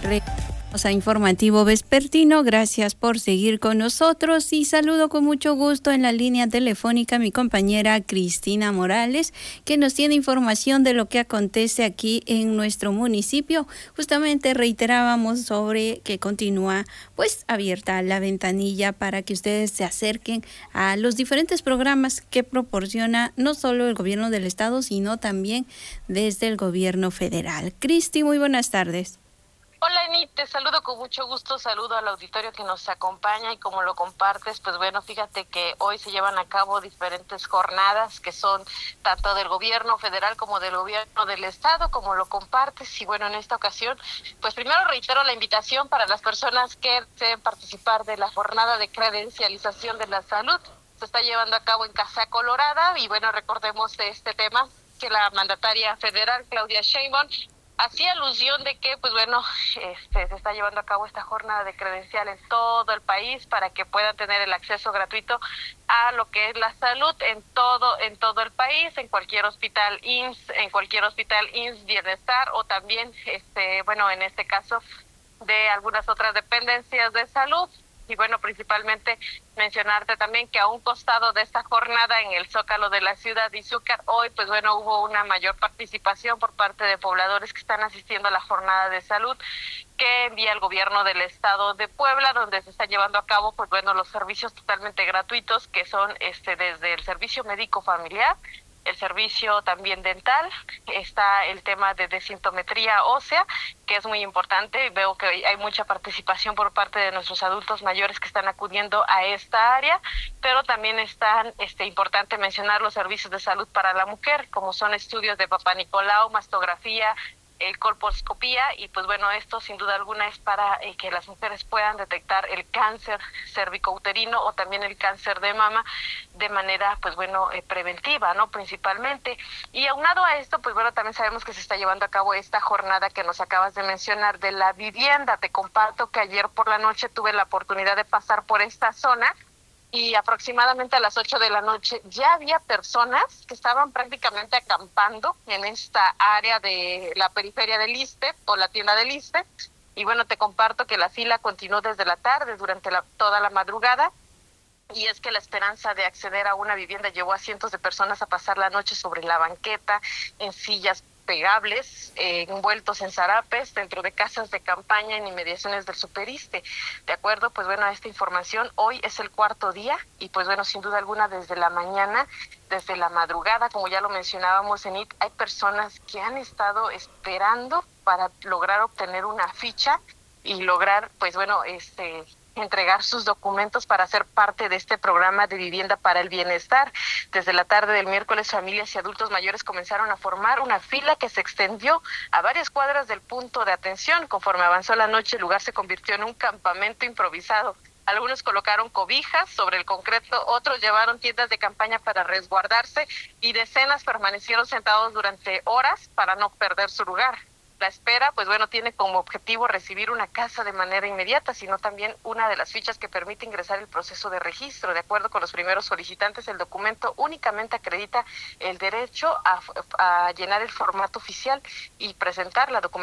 A Informativo Vespertino, gracias por seguir con nosotros y saludo con mucho gusto en la línea telefónica a mi compañera Cristina Morales, que nos tiene información de lo que acontece aquí en nuestro municipio. Justamente reiterábamos sobre que continúa pues abierta la ventanilla para que ustedes se acerquen a los diferentes programas que proporciona no solo el gobierno del estado, sino también desde el gobierno federal. Cristi, muy buenas tardes. Hola, Enid, te saludo con mucho gusto, saludo al auditorio que nos acompaña y como lo compartes, pues bueno, fíjate que hoy se llevan a cabo diferentes jornadas que son tanto del gobierno federal como del gobierno del estado, como lo compartes, y bueno, en esta ocasión, pues primero reitero la invitación para las personas que deseen participar de la jornada de credencialización de la salud. Se está llevando a cabo en Casa Colorada y bueno, recordemos de este tema que la mandataria federal, Claudia Sheinbaum, hacía alusión de que, pues bueno, se está llevando a cabo esta jornada de credencial en todo el país para que puedan tener el acceso gratuito a lo que es la salud en todo el país, en cualquier hospital IMSS, Bienestar o también, bueno, en este caso de algunas otras dependencias de salud. Y bueno, principalmente mencionarte también que a un costado de esta jornada en el Zócalo de la ciudad de Izúcar, hoy pues bueno, hubo una mayor participación por parte de pobladores que están asistiendo a la jornada de salud que envía el gobierno del estado de Puebla, donde se están llevando a cabo pues bueno, los servicios totalmente gratuitos que son desde el servicio médico familiar, el servicio también dental, está el tema de desintometría ósea, que es muy importante. Veo que hay mucha participación por parte de nuestros adultos mayores que están acudiendo a esta área, pero también están importante mencionar los servicios de salud para la mujer, como son estudios de Papá Nicolau, mastografía, colposcopía, y pues bueno, esto sin duda alguna es para que las mujeres puedan detectar el cáncer cervicouterino o también el cáncer de mama de manera pues bueno, preventiva, ¿no? Principalmente. Y aunado a esto, pues bueno, también sabemos que se está llevando a cabo esta jornada que nos acabas de mencionar de la vivienda. Te comparto que ayer por la noche tuve la oportunidad de pasar por esta zona y aproximadamente a las 8 de la noche ya había personas que estaban prácticamente acampando en esta área de la periferia del ISSSTE o la tienda del ISSSTE. Y bueno, te comparto que la fila continuó desde la tarde, durante toda la madrugada. Y es que la esperanza de acceder a una vivienda llevó a cientos de personas a pasar la noche sobre la banqueta, en sillas pegables, envueltos en zarapes, dentro de casas de campaña en inmediaciones del Superiste. De acuerdo, pues bueno, a esta información, hoy es el cuarto día y pues bueno, sin duda alguna desde la mañana, desde la madrugada, como ya lo mencionábamos, Enid, hay personas que han estado esperando para lograr obtener una ficha y lograr, pues bueno, entregar sus documentos para ser parte de este programa de vivienda para el bienestar. Desde la tarde del miércoles, familias y adultos mayores comenzaron a formar una fila que se extendió a varias cuadras del punto de atención. Conforme avanzó la noche, el lugar se convirtió en un campamento improvisado. Algunos colocaron cobijas sobre el concreto, otros llevaron tiendas de campaña para resguardarse y decenas permanecieron sentados durante horas para no perder su lugar. La espera, pues bueno, tiene como objetivo recibir una casa de manera inmediata, sino también una de las fichas que permite ingresar el proceso de registro. De acuerdo con los primeros solicitantes, el documento únicamente acredita el derecho a llenar el formato oficial y presentar la documentación